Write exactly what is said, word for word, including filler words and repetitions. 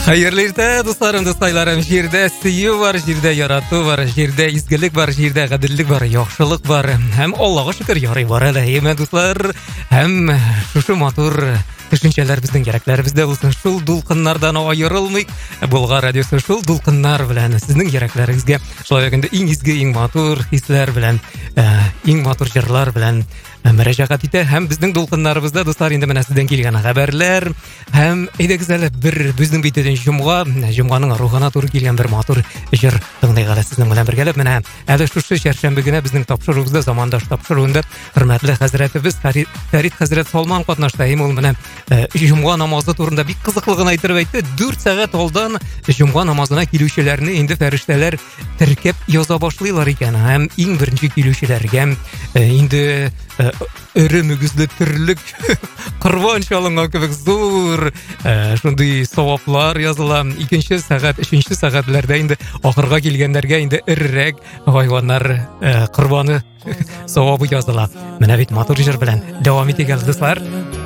Hayırlı irte dostlarım, dostaylarım. Жерде süyü var, жерде ярату бар, жерде изгілік бар, жерде ғаділік бар, яқшылық бар. Hem Allah'a şükür yarый бар әлі, еме достар. Hem шушы матур төшенчәләр безнең йөрәкләребездә булсын. Шул дулкыннардан аерылмыйк. Болгар радиосы шул дулкыннар белән сезнең йөрәкләрегезгә шулай гында иң изге, иң матур хисләр белән, иң матур җырлар белән мөрәҗәгать итә. Һәм безнең дулкыннарыбызда достар инде менә сездән килгән хәбәрләр. Һәм әйдәгез әле бер безнең битедән җомга, җомганың рухына туры килгән бер матур җыр тыңлыйк әле сезнең белән бергәләп. Менә әле шушы чәршәмбе генә безнең тапшыруыбызда, замандаш тапшыруында хөрмәтле хәзрәтебез Фәрит хәзрәт Салман катнашты. Ул менә җомга намазы турында бик кызыклы гына әйтеп әйтте. дүрт сәгать алдан җомга намазына килүчеләрне инде фәрештәләр теркәп яза башлыйлар икән. Һәм иң беренче килүчеләргә инде эре мөгезле терлек корбан чалынган кебек зур шундый саваплар языла. Икенче сәгать, өченче сәгатьләрдә инде ахырга килгәннәргә инде эррәк хайваннар корбаны савабы языла. Менә бит матур җыр белән дәвам итик, достар.